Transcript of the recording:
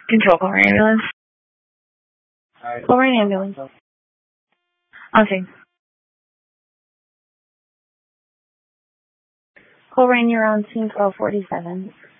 Control call ambulance. Call ambulance. Okay. Call you're on scene 1247.